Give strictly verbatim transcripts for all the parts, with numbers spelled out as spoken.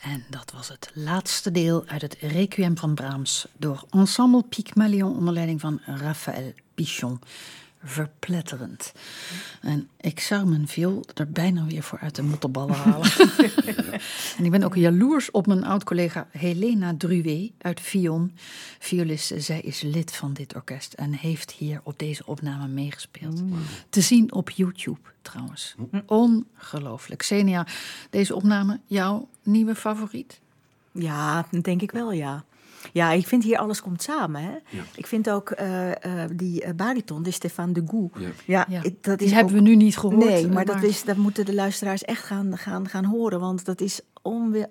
En dat was het laatste deel uit het Requiem van Brahms door Ensemble Pygmalion onder leiding van Raphaël Pichon. Verpletterend. En ik zou mijn viool er bijna weer voor uit de mottenballen halen. En ik ben ook jaloers op mijn oud-collega Helena Druwe uit Vion. Violiste, zij is lid van dit orkest en heeft hier op deze opname meegespeeld. Mm. Te zien op YouTube trouwens. Ongelooflijk. Xenia, deze opname jouw nieuwe favoriet? Ja, denk ik wel, ja. Ja, ik vind hier alles komt samen. Hè? Ja. Ik vind ook uh, uh, die uh, bariton, de Stéphane Degout. Ja. Ja, ja. Ik, dat die is hebben ook, we nu niet gehoord. Nee, maar, maar... Dat, is, dat moeten de luisteraars echt gaan, gaan, gaan horen. Want dat is onweer,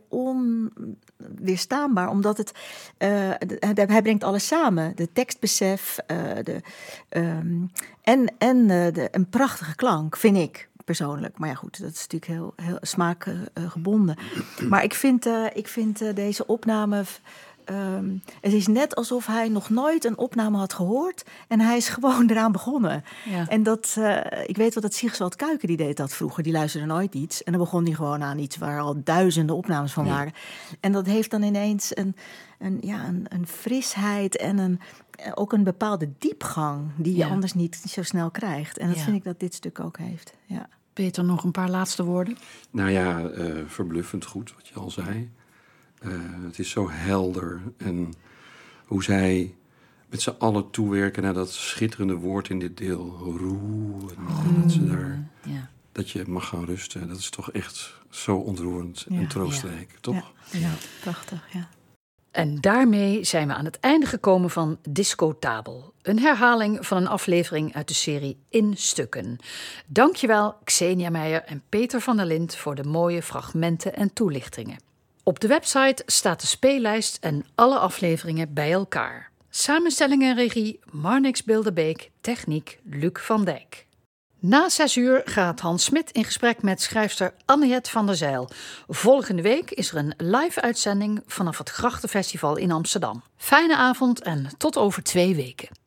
onweerstaanbaar. Omdat het, uh, de, hij brengt alles samen. De tekstbesef uh, de, um, en, en uh, de, een prachtige klank, vind ik. Persoonlijk. Maar ja, goed, dat is natuurlijk heel, heel smaakgebonden. Uh, maar ik vind, uh, ik vind uh, deze opname... Um, het is net alsof hij nog nooit een opname had gehoord en hij is gewoon eraan begonnen. Ja. En dat, uh, ik weet wel dat Sigvald Kuiken die deed dat vroeger, die luisterde nooit iets en dan begon hij gewoon aan iets waar al duizenden opnames van waren. Ja. En dat heeft dan ineens een, een, ja, een, een frisheid en een, ook een bepaalde diepgang die je ja. anders niet zo snel krijgt. En dat ja. vind ik dat dit stuk ook heeft. Ja. Peter, nog een paar laatste woorden? Nou ja, uh, verbluffend goed wat je al zei. Uh, het is zo helder en hoe zij met z'n allen toewerken naar dat schitterende woord in dit deel, roe, en oh, dat, ze daar, ja. dat je mag gaan rusten. Dat is toch echt zo ontroerend ja, en troostrijk, ja. toch? Ja, ja, prachtig, ja. En daarmee zijn we aan het einde gekomen van Discotabel. Een herhaling van een aflevering uit de serie In Stukken. Dankjewel Xenia Meijer en Peter van der Lind voor de mooie fragmenten en toelichtingen. Op de website staat de speellijst en alle afleveringen bij elkaar. Samenstelling en regie Marnix Bilderbeek, techniek Luc van Dijk. Na zes uur gaat Hans Smit in gesprek met schrijfster Anniette van der Zijl. Volgende week is er een live-uitzending vanaf het Grachtenfestival in Amsterdam. Fijne avond en tot over twee weken.